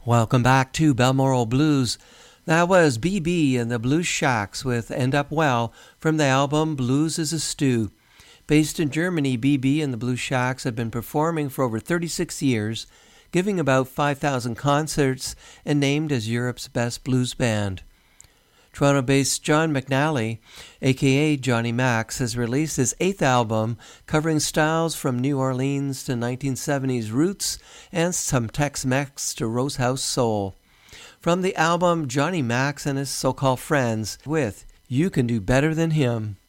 Welcome back to Balmoral Blues. That was BB and the Blues Shacks with End Up Well from the album Blues is a Stew. Based in Germany, BB and the Blues Shacks have been performing for over 36 years, giving about 5,000 concerts and named as Europe's best blues band. Toronto-based John McNally, a.k.a. Johnny Max, has released his 8th album covering styles from New Orleans to 1970s roots and some Tex-Mex to Rose House Soul. From the album, Johnny Max and his so-called friends with You Can Do Better Than Him.